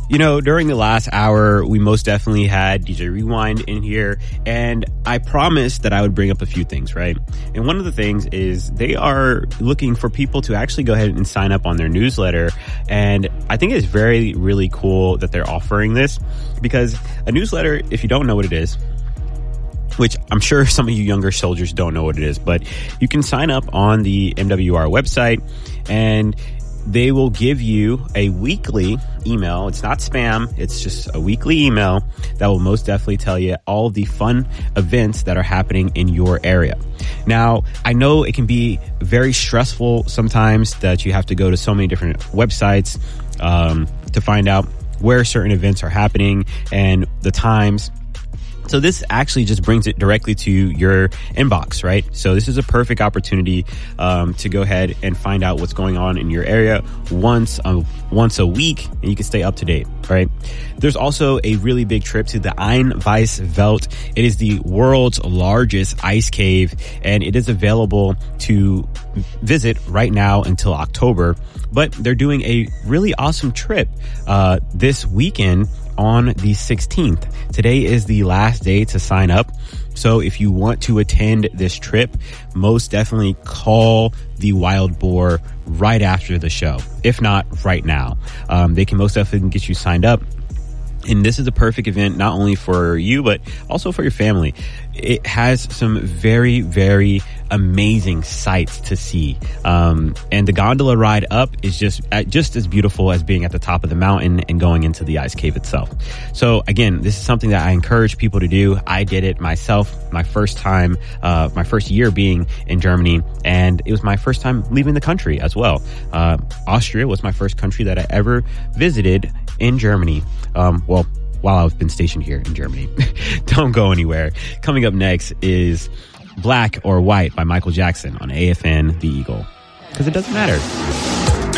During the last hour, we most definitely had DJ Rewind in here, and I promised that I would bring up a few things, right? And one of the things is they are looking for people to actually go ahead and sign up on their newsletter, and I think it's really cool that they're offering this, because a newsletter, if you don't know what it is, which I'm sure some of you younger soldiers don't know what it is, but you can sign up on the MWR website, and they will give you a weekly email. It's not spam. It's just a weekly email that will most definitely tell you all of the fun events that are happening in your area. Now, I know it can be very stressful sometimes that you have to go to so many different websites to find out where certain events are happening and the times. So this actually just brings it directly to your inbox, right? So this is a perfect opportunity to go ahead and find out what's going on in your area once a week, and you can stay up to date, right? There's also a really big trip to the Einweiswelt. It is the world's largest ice cave, and it is available to visit right now until October. But they're doing a really awesome trip this weekend on the 16th. Today is the last day to sign up. So if you want to attend this trip, most definitely call the Wild Boar right after the show. If not, right now. They can most definitely get you signed up. And this is a perfect event, not only for you, but also for your family. It has some very amazing sights to see. And the gondola ride up is just as beautiful as being at the top of the mountain and going into the ice cave itself. So again, this is something that I encourage people to do. I did it myself, my first year being in Germany, and it was my first time leaving the country as well. Austria was my first country that I ever visited in Germany. While I've been stationed here in Germany. Don't go anywhere. Coming up next is Black or White by Michael Jackson on AFN The Eagle. Because it doesn't matter.